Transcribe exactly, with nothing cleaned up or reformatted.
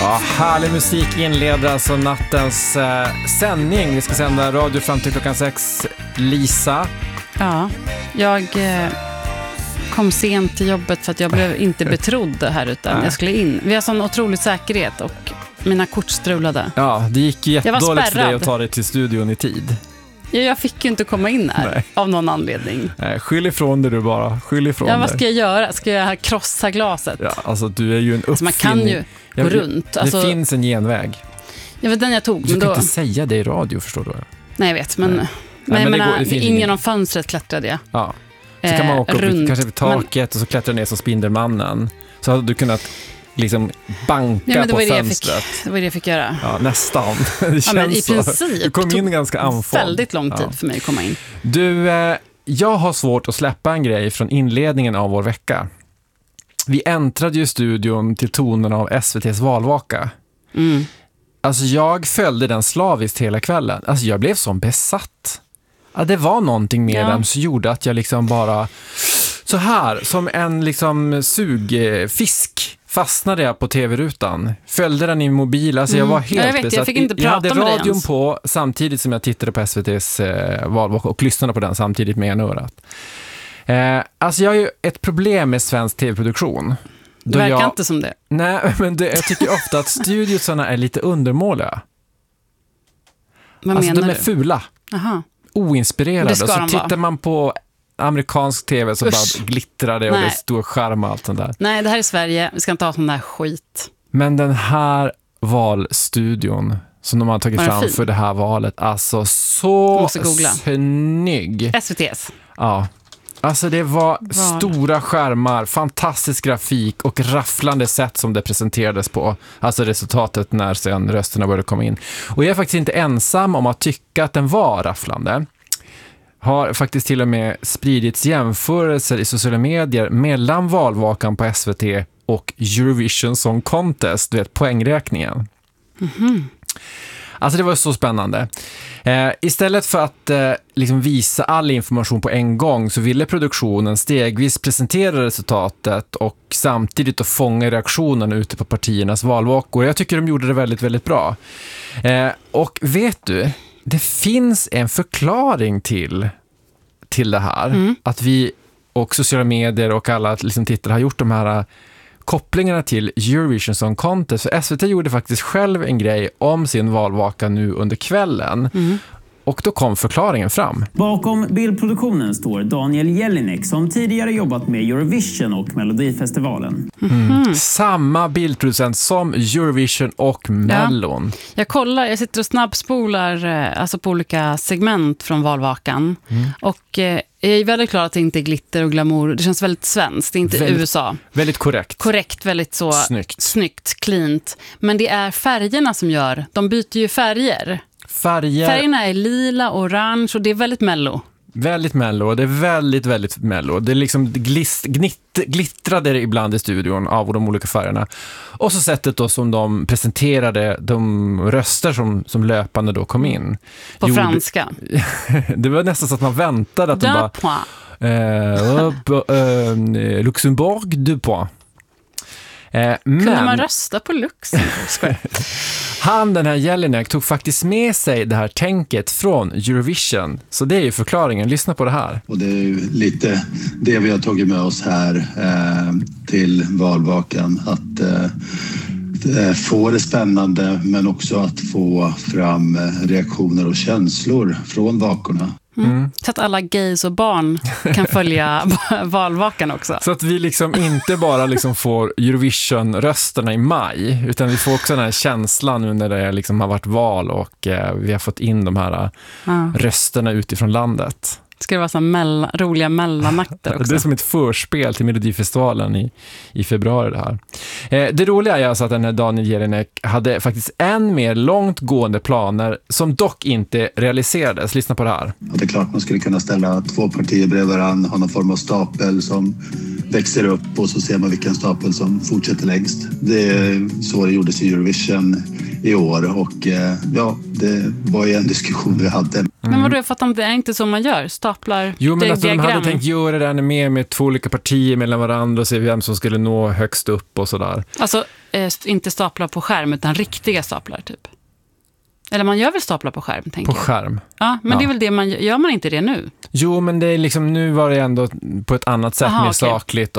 Ja, härlig musik inleder alltså nattens eh, sändning. Vi ska sända radio fram till klockan sex. Lisa. Ja, jag eh, kom sent till jobbet för att jag blev inte betrodd här utan jag skulle in. Vi har sån otrolig säkerhet och mina kort strulade. Ja, det gick ju jättedåligt för dig att ta dig till studion i tid. Ja, jag fick ju inte komma in här. Nej. Av någon anledning. Nej, skyll ifrån det du bara. Skyll ifrån ja, vad ska jag göra? Ska jag krossa glaset? Ja, alltså du är ju en uppfinning. Alltså, man kan ju gå jag, runt. Alltså, det finns en genväg. Jag vet den jag tog. Du men kan då... inte säga det i radio, förstår du? Nej, jag vet. Men, nej. Men, nej, men menar, det går, det ingen om fönstret klättrade jag. Ja. Så kan man åka eh, upp runt, kanske vid taket men... och så klättrar ner som Spindelmannen. Så hade du kunnat liksom banka ja, på det fönstret. Fick, det var det jag fick göra. Ja, nästan. Det känns ja, men i så. princip Du kom in ganska andfådd. Väldigt lång tid ja. för mig att komma in. Du, eh, jag har svårt att släppa en grej från inledningen av vår vecka. Vi äntrade ju studion till tonen av S V T:s valvaka. Mm. Alltså jag följde den slaviskt hela kvällen. Alltså jag blev som besatt. Ja, det var någonting med ja. den som gjorde att jag liksom bara... Så här, som en liksom sugfisk fastnade jag på tv-rutan. Följde den i mobil, alltså jag var helt mm. jag vet, besatt. Jag fick inte prata jag hade med radion på samtidigt som jag tittade på S V T:s eh, valvaka och lyssnade på den samtidigt med ena örat. Eh, alltså jag har ju ett problem med svensk tv-produktion. Det verkar jag, inte som det. Nej, men det, jag tycker ofta att studiosarna är lite undermåliga. Vad alltså menar de är du? fula. Aha. Oinspirerade. Och så tittar vara. man på amerikansk tv så Usch. bara glittrar det och Nej. det är stor skärm och allt sånt där. Nej, det här är Sverige. Vi ska inte ha sån där skit. Men den här valstudion som de har tagit fram fin? för det här valet, alltså så snygg. S V T:s. Ja. Alltså det var Val. stora skärmar, fantastisk grafik och rafflande sätt som det presenterades på. Alltså resultatet när sen rösterna började komma in. Och jag är faktiskt inte ensam om att tycka att den var rafflande. Har faktiskt till och med spridits jämförelser i sociala medier mellan valvakan på S V T och Eurovision Song Contest, du vet, poängräkningen. Mm-hmm. Alltså det var så spännande. Eh, istället för att eh, liksom visa all information på en gång så ville produktionen stegvis presentera resultatet och samtidigt att fånga reaktionen ute på partiernas valvakor. Jag tycker de gjorde det väldigt, väldigt bra. Eh, och vet du, det finns en förklaring till, till det här. Mm. Att vi och sociala medier och alla liksom tittare har gjort de här kopplingarna till Eurovision Song Contest. För S V T gjorde faktiskt själv en grej om sin valvaka nu under kvällen. Mm. Och då kom förklaringen fram. Bakom bildproduktionen står Daniel Jelinek som tidigare jobbat med Eurovision och Melodifestivalen. Mm. Samma bildproducent som Eurovision och Mellon. Ja. Jag kollar, jag sitter och snabbspolar alltså på olika segment från valvakan. Mm. Och eh, jag är väldigt klar att det inte är glitter och glamour. Det känns väldigt svenskt, det är inte väldigt, U S A. Väldigt korrekt. Korrekt, väldigt så snyggt. snyggt, cleant. Men det är färgerna som gör, de byter ju färger. Färger. Färgerna är lila, orange och det är väldigt mello. Väldigt mello, det är väldigt, väldigt mello. Det är liksom glist, gnitt, glittrade ibland i studion av de olika färgerna. Och så sättet då som de presenterade de röster som, som löpande då kom in. På gjorde, franska. Det var nästan så att man väntade att de bara... Eh, eh, Luxemburg, du på. Eh, Kunde men, man rösta på Luxemburg? Han, den här Jelinek, tog faktiskt med sig det här tänket från Eurovision. Så det är ju förklaringen. Lyssna på det här. Och det är ju lite det vi har tagit med oss här eh, till valvakan. Att eh, få det spännande men också att få fram reaktioner och känslor från vakorna. Mm. Så att alla gays och barn kan följa valvakan också. Så att vi liksom inte bara liksom får Eurovision-rösterna i maj, utan vi får också den här känslan nu när det liksom har varit val och eh, vi har fått in de här mm. rösterna utifrån landet. Ska det vara så mellan, roliga mellanakter också? Det är som ett förspel till Melodifestivalen i, i februari det här. Eh, det roliga är alltså att den här Daniel Jelinek hade faktiskt än mer långt gående planer som dock inte realiserades. Lyssna på det här. Ja, det är klart man skulle kunna ställa två partier bredvid varandra, ha någon form av stapel som växer upp och så ser man vilken stapel som fortsätter längst. Det är så det gjordes i Eurovision. i år och eh, ja, det var ju en diskussion vi hade. Mm. Men vadå, jag fattar inte, det är inte så man gör, staplar Jo, men alltså, de diagram. hade tänkt göra det ännu mer med två olika partier mellan varandra och se vem som skulle nå högst upp och sådär. Alltså, eh, inte staplar på skärm utan riktiga staplar typ. Eller man gör väl staplar på skärm, tänker På jag. skärm. Ja, men Ja. det är väl det man gör, man inte det nu? Jo, men det är liksom, nu var det ändå på ett annat sätt, Aha, mer okej. sakligt.